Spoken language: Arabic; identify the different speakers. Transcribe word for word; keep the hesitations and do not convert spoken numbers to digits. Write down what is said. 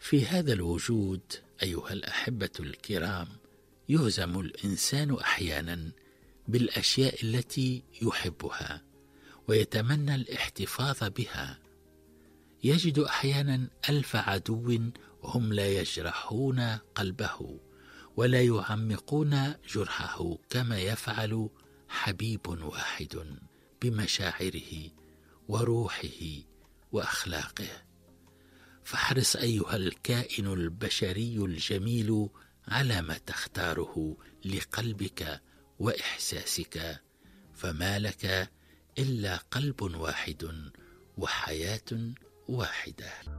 Speaker 1: في هذا الوجود أيها الأحبة الكرام يهزم الإنسان أحيانا بالأشياء التي يحبها ويتمنى الاحتفاظ بها. يجد أحيانا ألف عدو هم لا يجرحون قلبه ولا يعمقون جرحه كما يفعل حبيب واحد بمشاعره وروحه وأخلاقه. فاحرص أيها الكائن البشري الجميل على ما تختاره لقلبك وإحساسك، فما لك إلا قلب واحد وحياة واحدة.